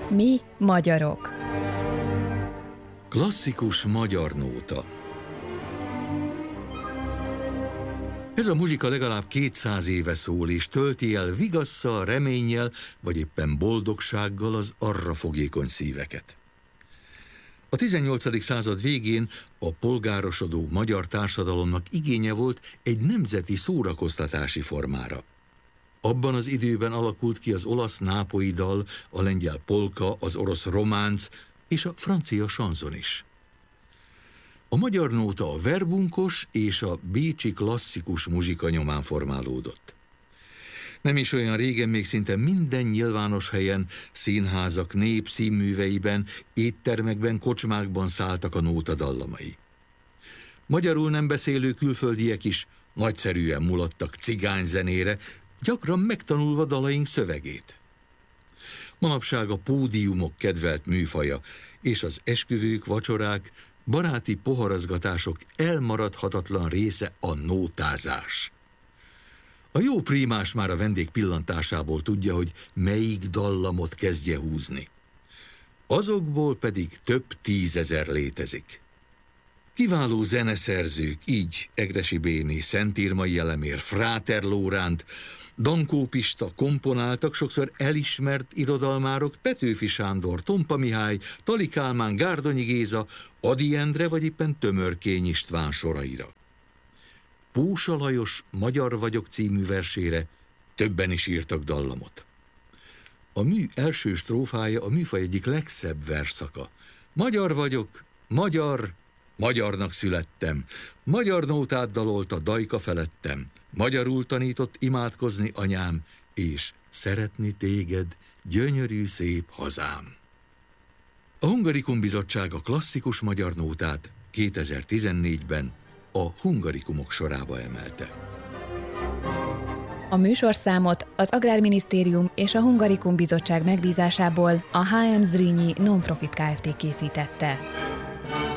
Mi magyarok. Klasszikus magyar nóta. Ez a muzsika legalább 200 éve szól, és tölti el vigasszal, reménnyel, vagy éppen boldogsággal az arra fogékony szíveket. A 18. század végén a polgárosodó magyar társadalomnak igénye volt egy nemzeti szórakoztatási formára. Abban az időben alakult ki az olasz nápolyi dal, a lengyel polka, az orosz románc és a francia sanzon is. A magyar nóta a verbunkos és a bécsi klasszikus muzsika nyomán formálódott. Nem is olyan régen még szinte minden nyilvános helyen, színházak, népszínműveiben, éttermekben, kocsmákban szálltak a nóta dallamai. Magyarul nem beszélő külföldiek is nagyszerűen mulattak cigányzenére, gyakran megtanulva dalaink szövegét. Manapság a pódiumok kedvelt műfaja, és az esküvők, vacsorák, baráti poharazgatások elmaradhatatlan része a nótázás. A jó prímás már a vendég pillantásából tudja, hogy melyik dallamot kezdje húzni. Azokból pedig több 10 000 létezik. Kiváló zeneszerzők, így Egressy Béni, Szent Irmai Elemér, Fráter Lóránt, Dankó Pista komponáltak, sokszor elismert irodalmárok, Petőfi Sándor, Tompa Mihály, Tali Kálmán, Gárdonyi Géza, Ady Endre vagy éppen Tömörkény István soraira. Pósa Lajos Magyar vagyok című versére többen is írtak dallamot. A mű első strófája a műfaj egyik legszebb versszaka. Magyar vagyok, magyar, magyarnak születtem, magyar nótát dalolt a dajka felettem, magyarul tanított imádkozni anyám, és szeretni téged, gyönyörű szép hazám. A Hungarikum Bizottság a klasszikus magyar nótát 2014-ben a hungarikumok sorába emelte. A műsorszámot az Agrárminisztérium és a Hungarikum Bizottság megbízásából a HM Zrínyi Nonprofit Kft. Készítette.